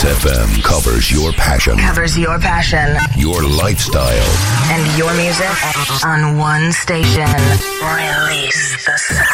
Release FM covers your passion. Your lifestyle. And your music on one station. Release the sound.